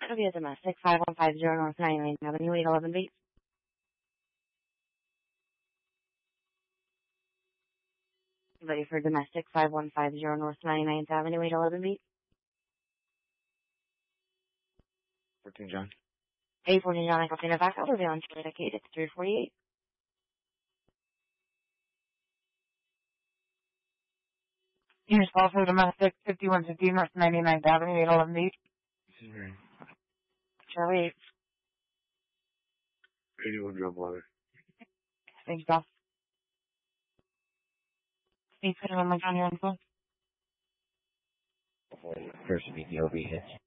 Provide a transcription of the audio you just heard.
That'll be a domestic, 5150 North 99th Avenue, 811 Beat. Ready for domestic, 5150 North 99th Avenue, 811 Beat. 14 John. 814 John, I can back. I'll be on Kate. It's 348. Here's call for domestic, 5150 North 99th Avenue, 811 Beat. This is Mary. Charlie. 81 Drum Water. Thanks, boss. Can you put it on your info? First BTOB hits.